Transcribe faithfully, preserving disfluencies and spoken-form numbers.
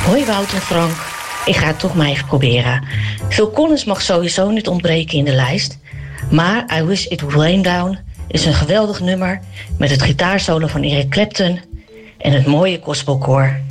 Hoi Wout en Frank, ik ga het toch maar even proberen. Phil Collins mag sowieso niet ontbreken in de lijst, maar I Wish It Would Rain Down is een geweldig nummer met het gitaarsolo van Eric Clapton en het mooie gospelkoor